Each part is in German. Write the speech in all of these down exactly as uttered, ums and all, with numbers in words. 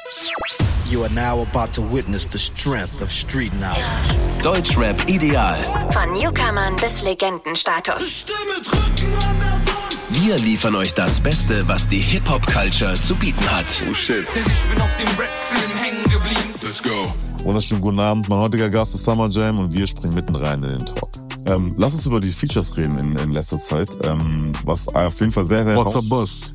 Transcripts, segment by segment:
You are now about to witness the strength of street knowledge. Deutschrap ideal. Von Newcomern bis Legendenstatus. Wir liefern euch das Beste, was die Hip-Hop-Culture zu bieten hat. Oh shit. Denn ich bin auf dem Rap-Film hängen geblieben. Let's go. Wunderschönen guten Abend. Mein heutiger Gast ist Summer Jam und wir springen mitten rein in den Talk. Ähm, lass uns über die Features reden in, in letzter Zeit. Ähm, was auf jeden Fall sehr, sehr... Bossa Boss.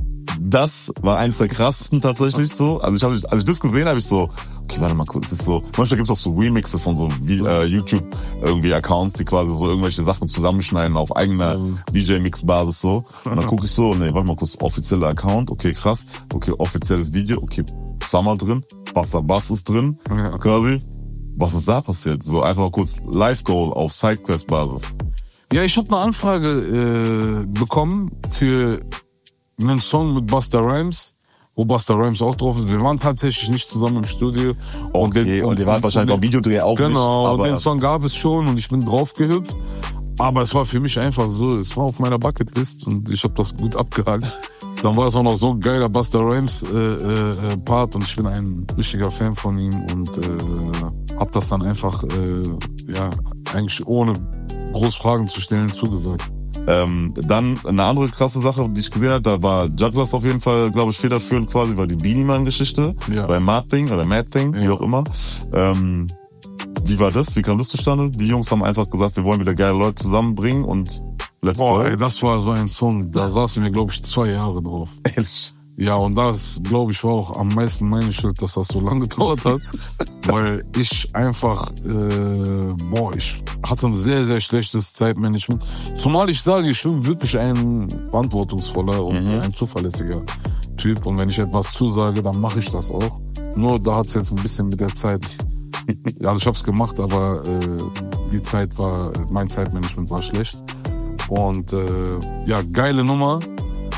Das war eins der krassesten tatsächlich so. Also ich habe, als ich das gesehen habe, ich so, okay, warte mal kurz, es ist so, manchmal gibt's auch so Remixe von so wie, äh, YouTube irgendwie Accounts, die quasi so irgendwelche Sachen zusammenschneiden auf eigener mhm. D J-Mix-Basis so. Und dann gucke ich so, nee, warte mal kurz, offizieller Account, okay, krass, okay, offizielles Video, okay, Summer drin, Bossa Boss ist drin, ja. Quasi. Was ist da passiert? So einfach mal kurz Live-Goal auf Sidequest-Basis. Ja, ich habe eine Anfrage äh, bekommen für einen Song mit Busta Rhymes, wo Busta Rhymes auch drauf ist. Wir waren tatsächlich nicht zusammen im Studio. Okay, und, den, und, und ihr wart wahrscheinlich beim Videodreh auch genau, nicht. Genau, aber den Song gab es schon und ich bin drauf gehüpft. Aber es war für mich einfach so, es war auf meiner Bucketlist und ich habe das gut abgehakt. Dann war es auch noch so ein geiler Busta Rhymes äh, äh, Part und ich bin ein richtiger Fan von ihm und äh, hab das dann einfach, äh, ja, eigentlich ohne groß Fragen zu stellen zugesagt. Ähm, dann eine andere krasse Sache, die ich gesehen habe, da war Jugglers auf jeden Fall, glaube ich, federführend quasi, war die Beanie Man Geschichte, ja. Bei Mad Thing oder Mad Thing, ja. Wie auch immer. Ähm, wie war das? Wie kam das zustande? Die Jungs haben einfach gesagt, wir wollen wieder geile Leute zusammenbringen und let's Boah, go. Ey, das war so ein Song, da saßen wir, glaube ich, zwei Jahre drauf. Ehrlich? Ja, und das, glaube ich, war auch am meisten meine Schuld, dass das so lange gedauert hat. Weil ich einfach, äh, boah, ich hatte ein sehr, sehr schlechtes Zeitmanagement. Zumal ich sage, ich bin wirklich ein verantwortungsvoller und mhm. ein zuverlässiger Typ. Und wenn ich etwas zusage, dann mache ich das auch. Nur da hat's jetzt ein bisschen mit der Zeit, ja, ich hab's gemacht, aber äh, die Zeit war, mein Zeitmanagement war schlecht. Und äh, ja, geile Nummer.